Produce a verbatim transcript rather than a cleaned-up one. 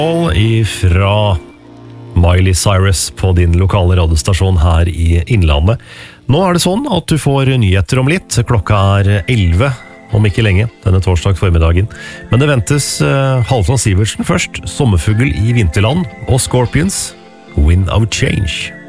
Ifra Miley Cyrus på din lokale radiostasjon her i Innlandet. Nå er det sånn at du får nyheter om litt. Klokka er elleve, om ikke lenge, denne torsdag formiddagen. Men det ventes uh, Halvdan Sivertsen først, Sommerfugl i Vinterland og Scorpions, Wind of Change.